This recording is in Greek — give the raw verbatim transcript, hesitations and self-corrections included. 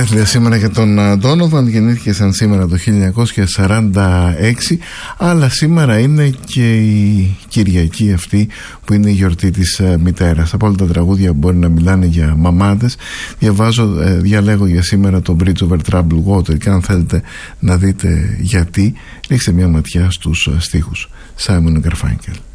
γενέθλια σήμερα για τον Ντόνοβαν. Γεννήθηκε σαν σήμερα το χίλια εννιακόσια σαράντα έξι, αλλά σήμερα είναι και η Κυριακή αυτή που είναι η γιορτή της μητέρας. Από όλα τα τραγούδια που μπορεί να μιλάνε για μαμάδες, διαβάζω, διαλέγω για σήμερα το Bridge Over Troubled Water, και αν θέλετε να δείτε γιατί, ρίξτε μια ματιά στους στίχους. Σάιμον Γκαρφάνκελ.